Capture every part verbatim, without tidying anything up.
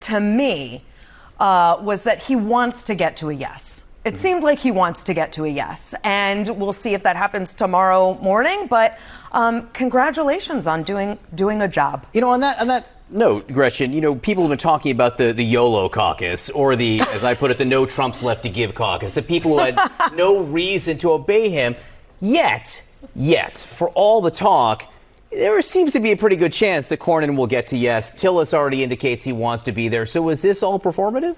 to me, uh, was that he wants to get to a yes. It seemed like he wants to get to a yes, and we'll see if that happens tomorrow morning. But um, congratulations on doing doing a job. You know, on that on that note, Gretchen, you know, people have been talking about the the YOLO caucus, or the, as I put it, the No Trumps Left to Give caucus, the people who had no reason to obey him. Yet, yet, for all the talk, there seems to be a pretty good chance that Cornyn will get to yes. Tillis already indicates he wants to be there. So is this all performative?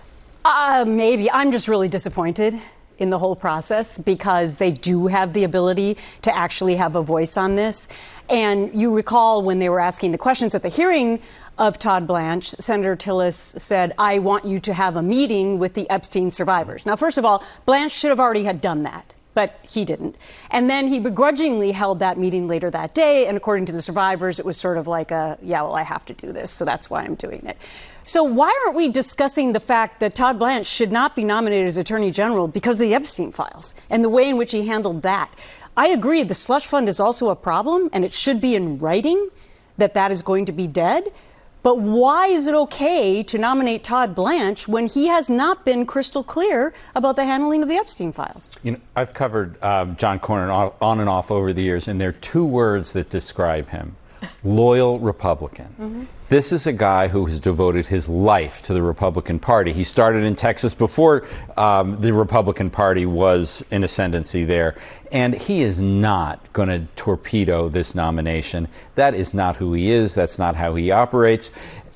Uh, maybe. I'm just really disappointed in the whole process because they do have the ability to actually have a voice on this. And you recall when they were asking the questions at the hearing of Todd Blanche, Senator Tillis said, I want you to have a meeting with the Epstein survivors. Now, first of all, Blanche should have already had done that, but he didn't. And then he begrudgingly held that meeting later that day. And according to the survivors, it was sort of like a, yeah, well, I have to do this, so that's why I'm doing it. So why aren't we discussing the fact that Todd Blanche should not be nominated as Attorney General because of the Epstein files and the way in which he handled that? I agree the slush fund is also a problem, and it should be in writing that that is going to be dead. But why is it okay to nominate Todd Blanche when he has not been crystal clear about the handling of the Epstein files? You know, I've covered uh, John Cornyn on and off over the years, and there are two words that describe him. Loyal Republican. Mm-hmm. This is a guy who has devoted his life to the Republican Party. He started in Texas before um, the Republican Party was in ascendancy there. And he is not going to torpedo this nomination. That is not who he is. That's not how he operates.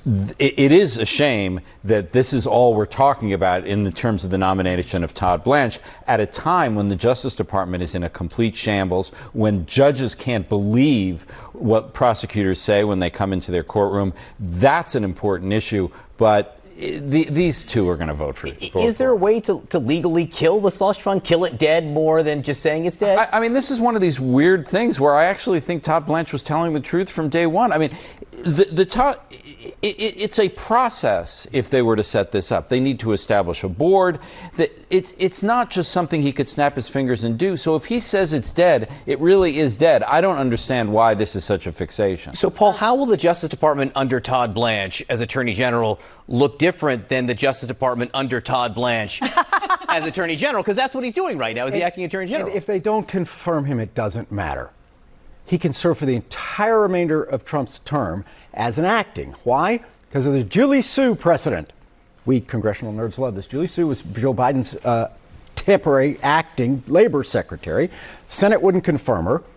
It is a shame that this is all we're talking about in the terms of the nomination of Todd Blanche at a time when the Justice Department is in a complete shambles, when judges can't believe what prosecutors say when they come into their courtroom. That's an important issue, but the, these two are going to vote for it. Is there a way to, to legally kill the slush fund, kill it dead more than just saying it's dead? I, I mean, this is one of these weird things where I actually think Todd Blanche was telling the truth from day one. I mean, the, the Todd... It, it, it's a process if they were to set this up. They need to establish a board. That it's, it's not just something he could snap his fingers and do. So if he says it's dead, it really is dead. I don't understand why this is such a fixation. So, Paul, how will the Justice Department under Todd Blanche as Attorney General look different than the Justice Department under Todd Blanche as Attorney General? Because that's what he's doing right now, is he acting Attorney General. If they don't confirm him, it doesn't matter. He can serve for the entire remainder of Trump's term as an acting. Why? Because of the Julie Su precedent. We congressional nerds love this. Julie Su was Joe Biden's uh, temporary acting labor secretary. Senate wouldn't confirm her.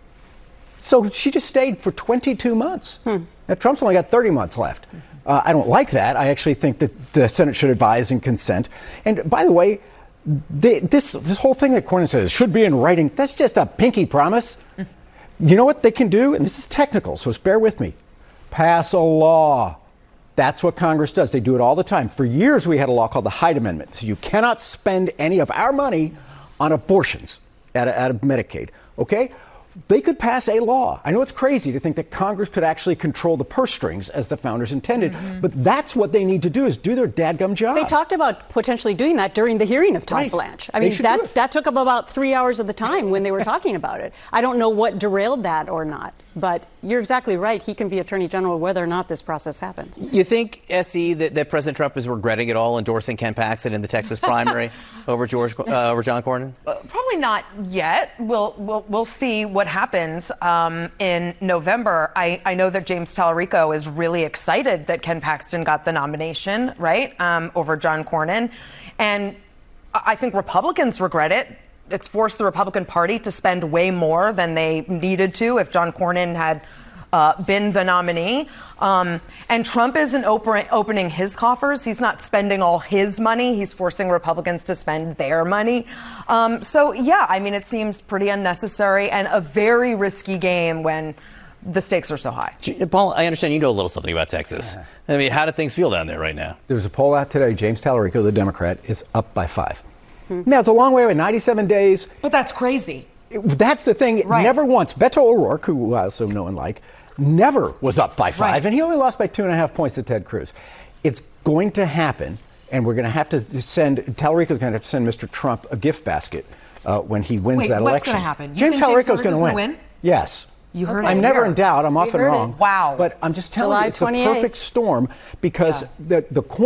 So she just stayed for twenty-two months. Hmm. Now, Trump's only got thirty months left. Uh, I don't like that. I actually think that the Senate should advise and consent. And by the way, the, this, this whole thing that Cornyn says should be in writing, that's just a pinky promise. You know what they can do? And this is technical, so just bear with me. Pass a law. That's what Congress does. They do it all the time. For years, we had a law called the Hyde Amendment. So you cannot spend any of our money on abortions out of, out of Medicaid. Okay? They could pass a law. I know it's crazy to think that Congress could actually control the purse strings as the founders intended, mm-hmm. but that's what they need to do, is do their dadgum job. They talked about potentially doing that during the hearing of Todd right. Blanche. I mean, that, that took up about three hours of the time when they were talking about it. I don't know what derailed that or not, but you're exactly right. He can be Attorney General whether or not this process happens. You think, S E, that, that President Trump is regretting it all, endorsing Ken Paxton in the Texas primary over George uh, over John Cornyn? Uh, probably not yet. We'll, we'll, we'll see what happens um, in November. I, I know that James Tallarico is really excited that Ken Paxton got the nomination, right, um, over John Cornyn. And I think Republicans regret it. It's forced the Republican Party to spend way more than they needed to if John Cornyn had uh, been the nominee. Um, and Trump isn't open, opening his coffers. He's not spending all his money. He's forcing Republicans to spend their money. Um, so, yeah, I mean, it seems pretty unnecessary and a very risky game when the stakes are so high. Paul, I understand you know a little something about Texas. I mean, how do things feel down there right now? There's a poll out today. James Tallarico, the Democrat, is up by five. Hmm. Now, it's a long way away, ninety-seven days. But that's crazy. It, that's the thing. Right. Never once. Beto O'Rourke, who I also know and like, never was up by five. Right. And he only lost by two and a half points to Ted Cruz. It's going to happen. And we're going to have to send, Tallarico's going to have to send Mister Trump a gift basket uh, when he wins Wait, that what's election. What's going to happen? You James think Tallarico's James going to win. win. Yes. You heard Okay. it I'm never here. in doubt. I'm We often heard it. wrong. Wow. But I'm just telling July you, it's the twenty-eighth. perfect storm because Yeah. the the